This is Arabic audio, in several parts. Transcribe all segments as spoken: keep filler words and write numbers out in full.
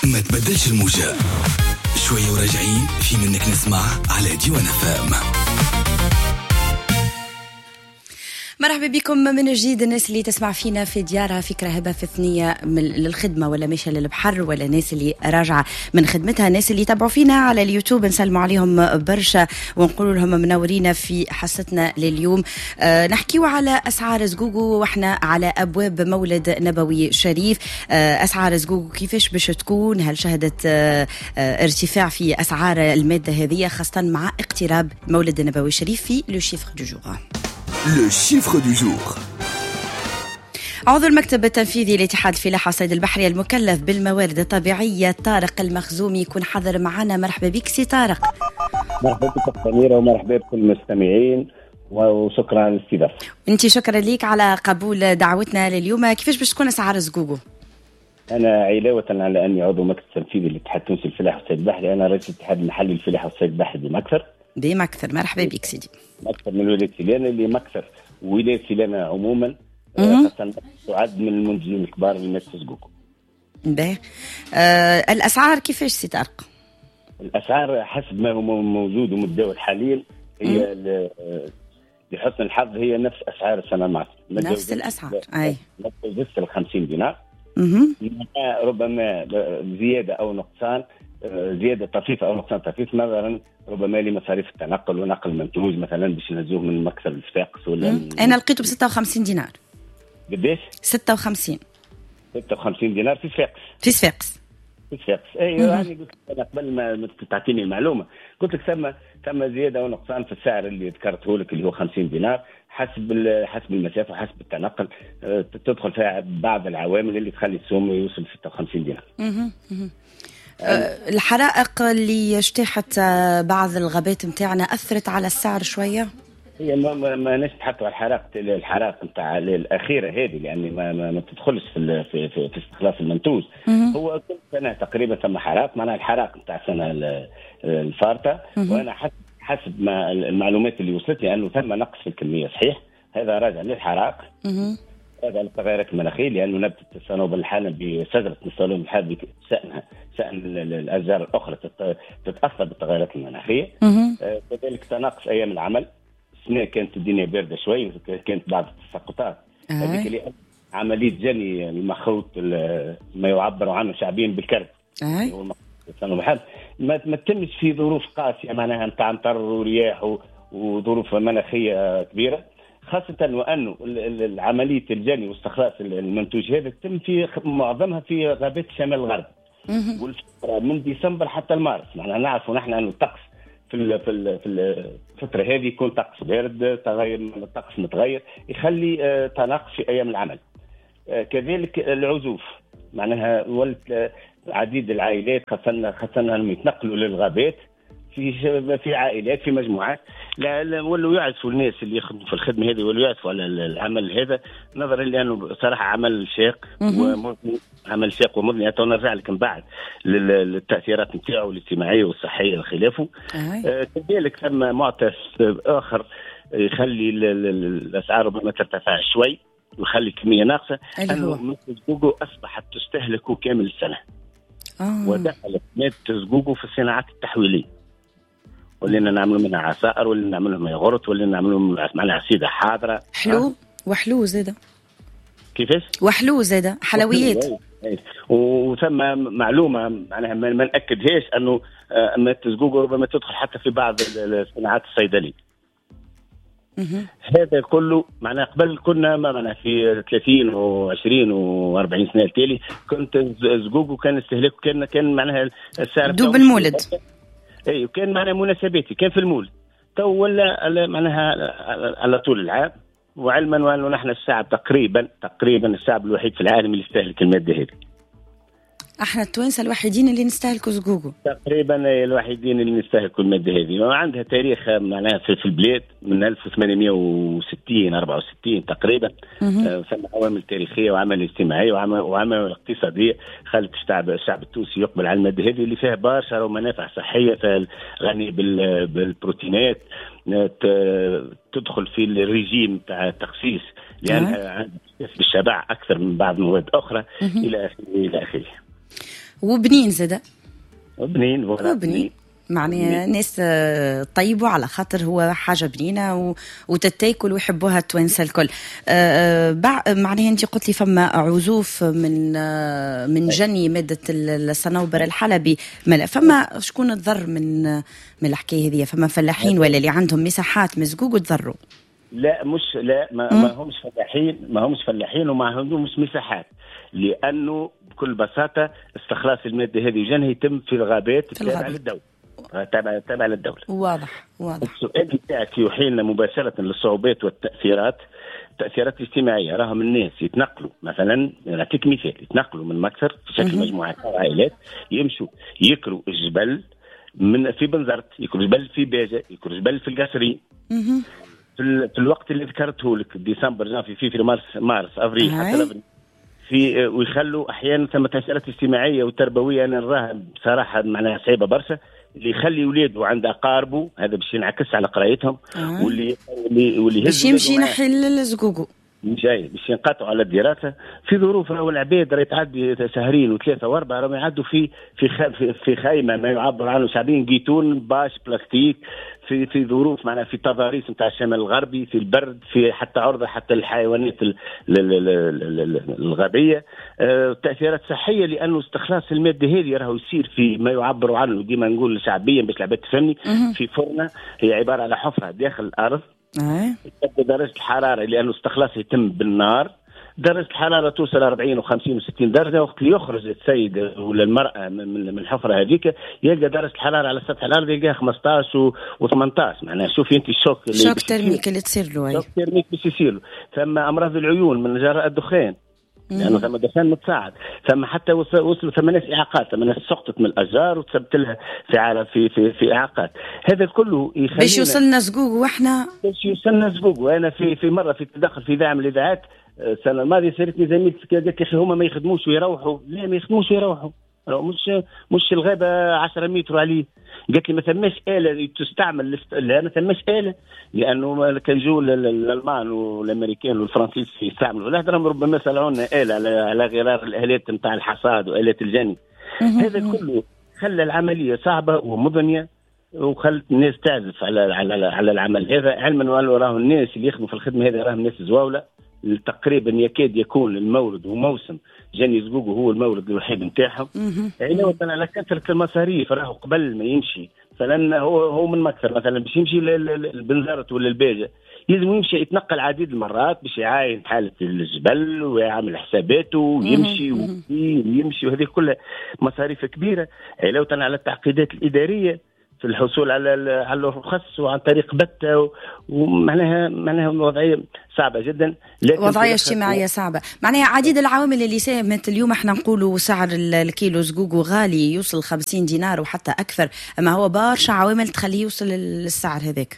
ما تبدلش الموجة، شوية وراجعين في منك نسمع على ديوان فام. مرحبا بكم من جديد. الناس اللي تسمع فينا في ديارها فكرة هبة في ثنية للخدمة ولا ماشية للبحر، ولا ناس اللي راجعة من خدمتها، ناس اللي يتابعوا فينا على اليوتيوب نسلموا عليهم برشا ونقول لهم منورين في حصتنا لليوم. أه نحكيوا على أسعار زقوقو واحنا على أبواب مولد نبوي شريف. أه أسعار زقوقو كيفاش باش تكون؟ هل شهدت أه أه ارتفاع في أسعار المادة هذه خاصة مع اقتراب مولد النبوي الشريف في لو شيفر دو جور. لو شيفر دو جور. عضو المكتب التنفيذي لاتحاد الفلاحة والصيد البحري المكلف بالموارد الطبيعية طارق المخزومي يكون حاضر معنا. مرحبا بك سي طارق. مرحبا بك سميرة ومرحبا بكل المستمعين وشكرا على الاستضافة. انت شكرا ليك على قبول دعوتنا لليوم. كيفاش باش تكون اسعار زقوقو؟ انا علاوة على اني عضو مكتب تنفيذي لاتحاد التونسي للفلاحة والصيد البحري، انا رئيس الاتحاد المحلي للفلاحة والصيد البحري بمكثر. بمكثر مرحبا بك سيدي. مكثر من ولاية سيلانة، اللي مكثر ولاية سيلانة عموما خاصة تعد من المنتجين الكبار لمادة زقوقو. باهي. آه الاسعار كيفاش سي طارق؟ الاسعار حسب ما هو موجود ومتداول حاليا هي لحسن الحظ هي نفس اسعار السنه الماضيه، نفس الاسعار. اي نفس ال خمسين دينار. ربما زياده او نقصان، زياده طفيفه او نقصان طفيف نظرا ربما لمصاريف التنقل ونقل المنتوج، مثلا باش نهزوه من مكتب الفاقس ولا مم. انا لقيته ب ستة وخمسين دينار. قداش؟ ستة وخمسين ستة وخمسين دينار في صفاقس. في صفاقس في صفاقس. ايوه يعني قلت انا قبل ما تعطيني المعلومه قلت لك ثم ثم زياده ونقصان في السعر اللي ذكرته لك اللي هو خمسين دينار حسب حسب المسافه وحسب التنقل. أه تدخل فيها بعض العوامل اللي تخلي السوم يوصل ستة وخمسين دينار. أه الحرائق اللي اجتاحت بعض الغابات نتاعنا اثرت على السعر شويه؟ هي ما ما, ما نجحت على الحرائق الحرائق نتاع الاخيره هذه، يعني ما ما, ما تدخلش في في في, في استخلاص المنتوج. هو كل سنه تقريبا ثم حرائق، معناها الحرائق نتاع السنه الفارطه، وانا حسب حسب ما المعلومات اللي وصلتني انه ثم نقص في الكميه صحيح. هذا راجع للحرائق، هذا للتغيرات المناخيه، لانه نبته التصنوب الحالة بشجره التصنوب الحالة بشأنها شأن الاشجار الاخرى تتاثر بالتغيرات المناخيه. كذلك تناقص ايام العمل، السنة كانت الدنيا باردة شوي، كانت بعض التساقطات. هذيك اللي عملية جني المخروط ما يعبر عنه شعبيا بالكرب. أي. ما ما تتمش في ظروف قاسية، معناها نتاع مطر ورياح وظروف مناخية كبيرة، خاصة وأنه عملية الجني واستخلاص المنتوج هذا تتم في معظمها في غابات شمال الغرب. من ديسمبر حتى المارس، معناها نعرف نحن أنه الطقس في في في الفترة هذه يكون طقس بارد، تغير الطقس متغير يخلي تناقص في أيام العمل. كذلك العزوف، معناها ولت عديد العائلات خاصة خاصة أنهم يتنقلوا للغابات في في عائلات في مجموعات، لا ولوا يعزفوا الناس اللي يخدموا في الخدمة هذه ولوا يعزفوا على العمل هذا، نظرا لأنه صراحة عمل شاق ومضني، عمل شاق ومضني. حتى نرجع لك من بعد للتأثيرات نتاعو الاجتماعية والصحية وخلافه. آه كذلك ثم معطى آخر يخلي الأسعار ربما ترتفع شوي ويخلي الكمية ناقصة، أنه مثل زقوقو أصبحت تستهلك كامل السنة. آه. ودخلت مادة زقوقو في الصناعات التحويلية، ولينا نعملوا منها عصائر، ولا نعملوا منها يغورت، ولا نعملوا منها عصيدة حاضرة. حلو وحلو زادة. كيفاش؟ وحلو زادة حلويات. وثم معلومة معناها ما نأكدهاش أنه مادة زقوقو ربما تدخل حتى في بعض الصناعات الصيدلية. هذا كله معناه قبل كنا معناه في ثلاثين وعشرين وأربعين سنة التالي كنت زقوقو كان استهلاكه كان كان معناها السعر دوب المولد. اي وكان معناها مناسباتي كان في المولد. تو ولا معناها على طول العام، وعلما وانه نحن الشعب تقريبا تقريبا الشعب الوحيد في العالم اللي يستهلك المادة هذه. احنا التوانسه الوحيدين اللي نستهلكوا زقوقو تقريبا الوحيدين اللي نستهلكوا الماده هذه، وعندها تاريخ معناها في البلاد من ألف وثمانمائة وستين أربعة وستين تقريبا. ثم عوامل تاريخيه وعوامل اجتماعيه وعوامل اقتصاديه خلت الشعب الشعب التونسي يقبل على الماده هذه اللي فيها برشا ومنافع صحيه، غني بالبروتينات، تدخل في الرجيم تاع التخسيس لانها عندها بالشبع اكثر من بعض المواد اخرى الى اخره الى اخره. وبنين زاده وبنين وبنين معناها ناس طيبوا على خاطر هو حاجه بنينه و... وتتاكل ويحبوها التوانسه الكل. أه بع... معناها انت قلت لي فما عزوف من أه من جني ماده الصنوبر الحلبي، فما شكون تضر من من الحكايه هذه؟ فما فلاحين ولا اللي عندهم مساحات مزقوق وتضروا؟ لا مش لا ما, ما همش فلاحين ما همش فلاحين وما عندهمش مساحات، لانه بكل بساطه استخلاص الماده هذه جنها يتم في الغابات التابعه للدوله. تابع تابع للدولة. واضح واضح. السؤال بتاعك يوحي لنا مباشرة للصعوبات والتأثيرات، التأثيرات الاجتماعية. راهم الناس يتنقلوا، مثلا نعطيك مثال، يتنقلوا من مكسر في شكل مجموعات أو عائلات، يمشوا يكروا الجبل من في بنزرت، يكروا جبل في باجة، يكروا جبل في القصري. في, في الوقت اللي ذكرته لك ديسمبر جانفي في في مارس مارس افريل حتى افريل في ويخلوا احيانا ثم تأثيرات اجتماعية وتربوية انا نراها بصراحة معناها صعيبة برشا، اللي يخلي ولاده عند اقاربه هذا باش ينعكس على قرايتهم. آه. واللي واللي واللي باش يمشي ينحي الزقوقو جاي باش ينقطعوا على الدراسه في ظروف. راهو العباد راه تعدي شهرين وثلاثه واربعه راهم يعدوا في في في, في خيمه ما يعبر عنه شعبيين جيتون باش بلاستيك في في ظروف معناها في تضاريس نتاع الشمال الغربي في البرد في حتى عرضه حتى الحيوانات الغابيه. آه تاثيرات صحيه لانه استخلاص الماده هذه راهو يصير في ما يعبر عنه ديما نقول شعبيا باش العباد تفهمني في فرنه هي عباره على حفره داخل الارض. آه. درجة الحرارة لأنه استخلاص يتم بالنار، درجة الحرارة توصل أربعين وخمسين وستين درجة. وقت اللي يخرج السيد ولا المرأة من الحفرة هذيك يلقى درجة الحرارة على سطح الأرض يلقاها خمسطاش وثمنطاش. معناها شوفي أنت الشوك اللي شوك ترميك اللي تصير له. شوك ترميك باش يصير له. ثم أمراض العيون من جراء الدخان لأنه يعني ثم دخان متصاعد. ثم حتى وصلوا ثم ناس إعاقات، ثم ناس سقطت من الأشجار وتثبت لها في في في في إعاقات. هذا كله يخلينا باش يوصلنا زقوق وإحنا باش يوصلنا زقوق. وأنا في في مرة في تدخل في دعم الإذاعات السنة الماضية صارتني زميلتي قالت لي أخي هما ما يخدموش ويروحوا. لا ما يخدموش ويروحوا، مش مش الغابة عشرة متر عليه. قالت لي ما ثماش آلة تستعمل، لا ما ثماش آلة لأنه كان جو الألمان والأمريكان والفرنسيس يستعملوا لا درهم ربما سلعونا آلة على على غرار الآلات نتاع الحصاد وآلات الجني. هذا كله خلى العملية صعبة ومضنية وخلت الناس تعزف على على على العمل هذا، علما وأنه راهو الناس اللي يخدموا في الخدمة هذا راهم ناس زواولة. تقريبا يكاد يكون المورد وموسم جاني زقوقو هو المورد الوحيد نتاعهم. علاوة على كثرة المصاريف راهو قبل ما يمشي مثلا هو هو من مكثر مثلا باش يمشي للبنزرت ولا الباجة يلزم يمشي يتنقل عديد المرات باش يعاين حالة الجبل ويعمل حساباته ويمشي ويمشي وهذه كلها مصاريف كبيرة. علاوة على التعقيدات الإدارية في الحصول على على الرخص وعن طريق بتة ومعناها معناها وضعية صعبة جدا. وضعية اجتماعية صعبة. معناها عديد العوامل اللي ساهمت. اليوم احنا نقولوا سعر الكيلو زقوقو غالي يوصل خمسين دينار وحتى أكثر، أما هو برشا عوامل تخليه يوصل للسعر هذاك.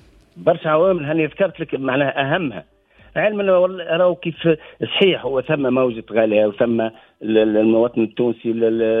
برشا عوامل هني ذكرت لك معناها أهمها علما راهو كيف صحيح هو ثم موجة غلاء وثم المواطن التونسي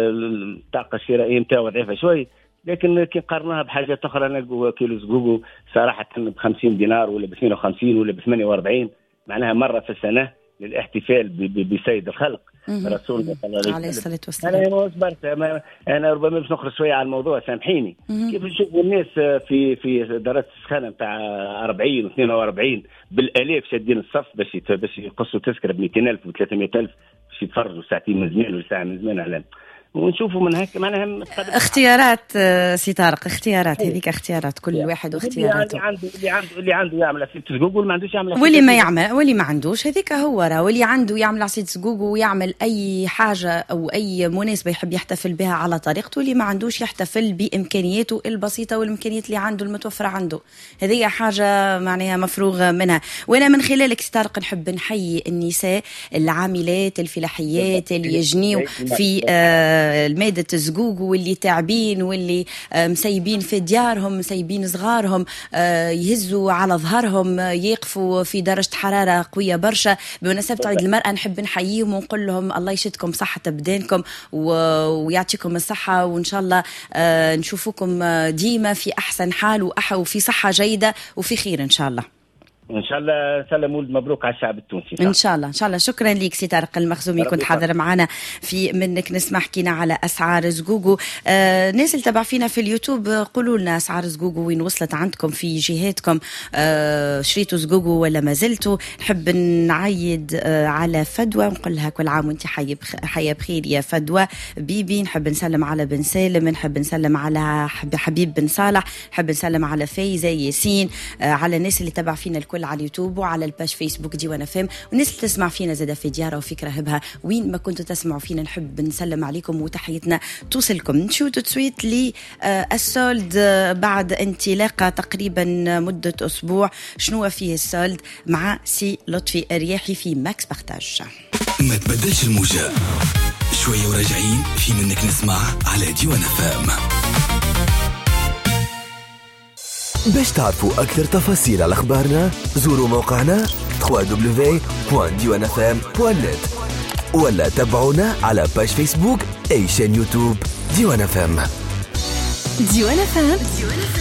الطاقة الشرائية نتاعو ضعيفة شوي، لكن كي قارناها بحاجات أخرى نلقوا كيلو زقوقو صراحة ب خمسين دينار ولا ب اثنين وخمسين ولا ب ثمانية وأربعين معناها مرة في السنة للاحتفال بسيد الخلق رسولنا صلى الله عليه الصلاة والسلام. أنا ما صبرت أنا ربما باش نخرج شوية على الموضوع سامحيني. كيف نشوفوا الناس في في درجة السخانة نتاع أربعين واثنين وأربعين بالآلاف شادين الصف باش باش يقصوا تذكرة ب مئتين ألف و ثلاثمئة ألف باش يتفرجوا ساعتين من زمان ولا ساعة من زمان على ونشوفوا من هيك معناها اختيارات. سي طارق اختيارات هذيك اختيارات كل واحد واختياراته. اللي عنده اللي عنده اللي عنده يعمل عصيد زقوق واللي ما عندوش يعمل واللي ما يعمل واللي ما عندوش هذيك هو راه. واللي عنده يعمل عصيد زقوق ويعمل اي حاجه او اي مناسبه يحب يحتفل بها على طريقته، واللي ما عندوش يحتفل بامكانياته البسيطه والامكانيات اللي عنده المتوفره عنده. هذه حاجه معناها مفروغ منها. وانا من خلالك سي طارق نحب نحيي النساء العاملات الفلاحيات اللي يجنيوا في آه المادة الزقوق واللي تعبين واللي مسيبين في ديارهم مسيبين صغارهم يهزوا على ظهرهم يقفوا في درجة حرارة قوية برشا. بمناسبة عيد المرأة نحب نحييهم ونقول لهم الله يشدكم صحة أبدانكم ويعطيكم الصحة، وإن شاء الله نشوفكم ديما في أحسن حال وفي صحة جيدة وفي خير إن شاء الله. وان شاء الله سلام ولد مبروك على الشعب التونسي. ان شاء الله ان شاء الله. شكرا لك سي طارق المخزومي، كنت حاضر معنا في منك نسمع. حكينا على اسعار زقوقو. آه ناس اللي تابع فينا في اليوتيوب قولوا لنا اسعار زقوقو وين وصلت عندكم في جهاتكم. آه شريتوا زقوقو ولا ما زلتوا؟ نحب نعيد آه على فدوى ونقول لها كل عام وانت حي حيا بخير يا فدوى بيبي. نحب نسلم على بن سالم، نحب نسلم على حبيب بن صالح، نحب نسلم على فايزة ياسين، آه على الناس اللي تابع فينا الكل على اليوتيوب وعلى الباج فيسبوك ديوان اف ام، والناس اللي تسمع فينا زاده في ديارة وفكرة هبها وين ما كنتوا تسمعوا فينا. نحب نسلم عليكم وتحيتنا توصلكم. نشوف تسويت للسولد بعد انطلاقه تقريبا مده اسبوع. شنو فيه السولد مع سي لطفي الرياحي في ماكس بارتاج. ما تبدلش الموجة، شويه وراجعين في منك نسمع على ديوان اف ام. باش تعرفوا أكثر تفاصيل على أخبارنا زوروا موقعنا دبليو دبليو دبليو دوت ديوان اف ام دوت نت ولا تابعونا على باج فيسبوك أي شان يوتيوب ديوان اف ام. ديوان اف ام